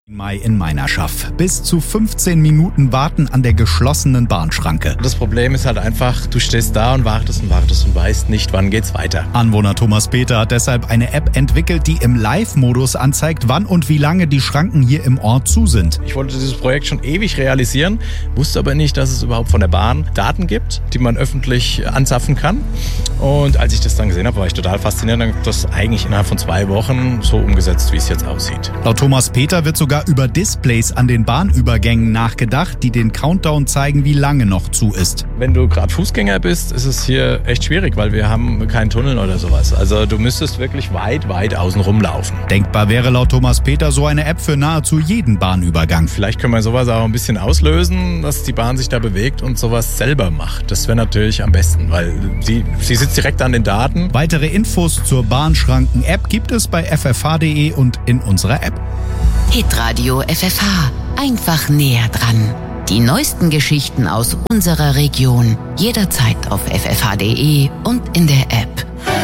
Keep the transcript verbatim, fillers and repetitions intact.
Mai in Meinerschaff. Bis zu fünfzehn Minuten warten an der geschlossenen Bahnschranke. Das Problem ist halt einfach, du stehst da und wartest und wartest und weißt nicht, wann geht's weiter. Anwohner Thomas Peter hat deshalb eine App entwickelt, die im Live-Modus anzeigt, wann und wie lange die Schranken hier im Ort zu sind. Ich wollte dieses Projekt schon ewig realisieren, wusste aber nicht, dass es überhaupt von der Bahn Daten gibt, die man öffentlich anzapfen kann. Und als ich das dann gesehen habe, war ich total fasziniert und habe das eigentlich innerhalb von zwei Wochen so umgesetzt, wie es jetzt aussieht. Laut Thomas Peter wird sogar über Displays an den Bahnübergängen nachgedacht, die den Countdown zeigen, wie lange noch zu ist. Wenn du gerade Fußgänger bist, ist es hier echt schwierig, weil wir haben keinen Tunnel oder sowas. Also du müsstest wirklich weit, weit außen rumlaufen. Denkbar wäre laut Thomas Peter so eine App für nahezu jeden Bahnübergang. Vielleicht können wir sowas auch ein bisschen auslösen, dass die Bahn sich da bewegt und sowas selber macht. Das wäre natürlich am besten, weil sie, sie sitzt direkt an den Daten. Weitere Infos zur Bahnschranken-App gibt es bei f f h punkt d e und in unserer App. Hitradio F F H. Einfach näher dran. Die neuesten Geschichten aus unserer Region. Jederzeit auf f f h punkt d e und in der App.